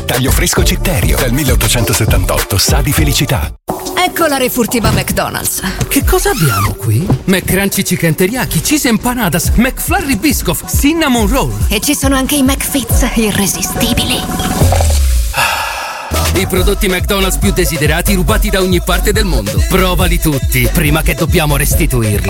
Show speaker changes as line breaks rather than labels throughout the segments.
Taglio fresco Citterio, dal 1878, sa di felicità.
Ecco la refurtiva McDonald's.
Che cosa abbiamo qui? McCrunchy Chicken Teriyaki, Cheese Empanadas, McFlurry Biscoff, Cinnamon Roll.
E ci sono anche i McFits irresistibili.
I prodotti McDonald's più desiderati rubati da ogni parte del mondo. Provali tutti, prima che dobbiamo restituirli.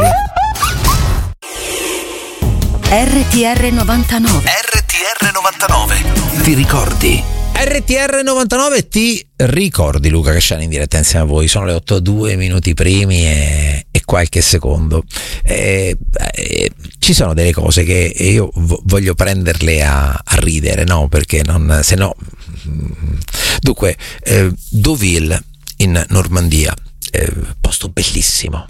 RTR 99.
RTR 99. Ti ricordi?
RTR 99 ti ricordi, Luca Casciani in diretta insieme a voi. Sono le 8:02 minuti primi e qualche secondo. Ci sono delle cose che io voglio prenderle a ridere, no? Perché se no. Dunque, Deauville in Normandia, posto bellissimo.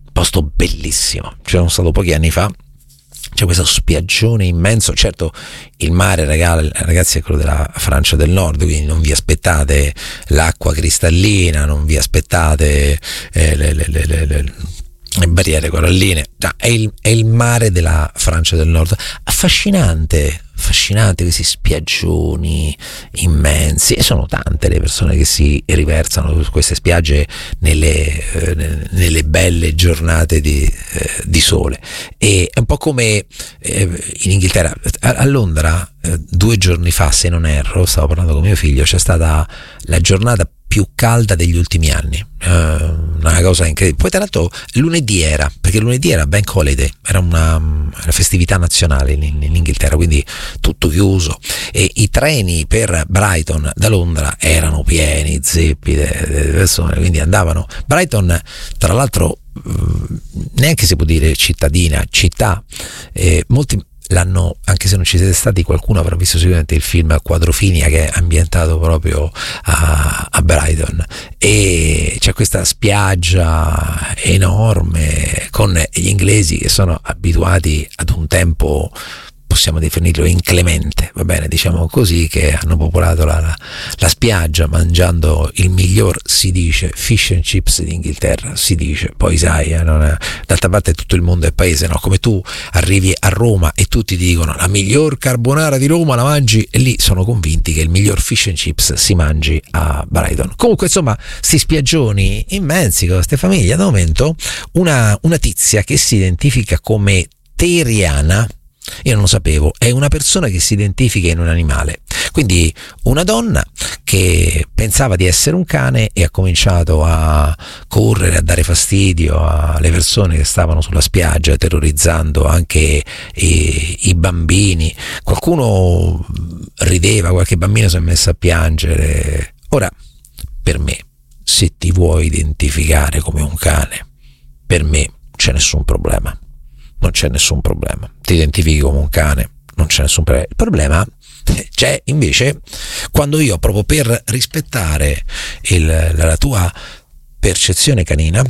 Ci sono stato pochi anni fa. C'è questo spiaggione immenso. Certo, il mare, ragazzi, è quello della Francia del Nord, quindi non vi aspettate l'acqua cristallina, non vi aspettate le barriere coralline. No, è il mare della Francia del Nord. Affascinante questi spiaggioni immensi, e sono tante le persone che si riversano su queste spiagge nelle belle giornate di sole. E è un po' come in Inghilterra. A Londra 2 giorni fa, se non erro, stavo parlando con mio figlio, c'è stata la giornata più calda degli ultimi anni, una cosa incredibile. Poi tra l'altro lunedì era Bank Holiday, era una festività nazionale in Inghilterra, quindi tutto chiuso, e i treni per Brighton da Londra erano pieni zeppi di persone, quindi andavano. Brighton, tra l'altro, neanche si può dire città, molti l'hanno, anche se non ci siete stati, qualcuno avrà visto sicuramente il film Quadrofinia, che è ambientato proprio a Brighton, e c'è questa spiaggia enorme con gli inglesi che sono abituati ad un tempo, possiamo definirlo inclemente, va bene, diciamo così, che hanno popolato la spiaggia mangiando il miglior, si dice, fish and chips d'Inghilterra, si dice. Poi sai, d'altra parte tutto il mondo è paese, no? Come tu arrivi a Roma e tutti ti dicono la miglior carbonara di Roma la mangi, e lì sono convinti che il miglior fish and chips si mangi a Brighton. Comunque, insomma, sti spiaggioni immensi con queste famiglie. Ad momento una tizia che si identifica come teriana, io non lo sapevo, è una persona che si identifica in un animale, quindi una donna che pensava di essere un cane e ha cominciato a correre, a dare fastidio alle persone che stavano sulla spiaggia, terrorizzando anche i bambini. Qualcuno rideva, qualche bambino si è messo a piangere. Ora, per me, se ti vuoi identificare come un cane, per me c'è nessun problema. Non c'è nessun problema, ti identifichi come un cane, non c'è nessun problema. Il problema c'è invece quando io, proprio per rispettare la tua percezione canina,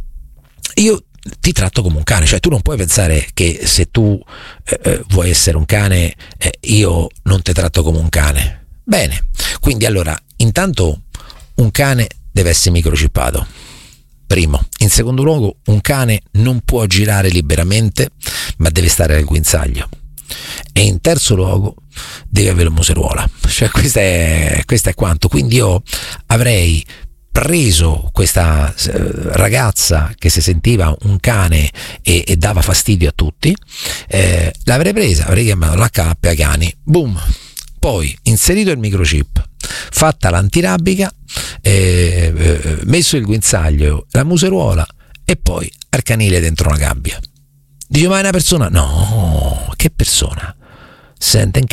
io ti tratto come un cane. Cioè, tu non puoi pensare che se tu vuoi essere un cane, io non ti tratto come un cane. Bene, quindi allora, intanto un cane deve essere microchippato. Primo. In secondo luogo, un cane non può girare liberamente, ma deve stare al guinzaglio. E in terzo luogo, deve avere museruola. Cioè, questo è quanto. Quindi io avrei preso questa ragazza che si sentiva un cane e dava fastidio a tutti, l'avrei presa, avrei chiamato la K cani, boom, poi inserito il microchip, fatta l'antirabica, messo il guinzaglio, la museruola, e poi al canile dentro una gabbia. Dice, ma è una persona? No, che persona? Sente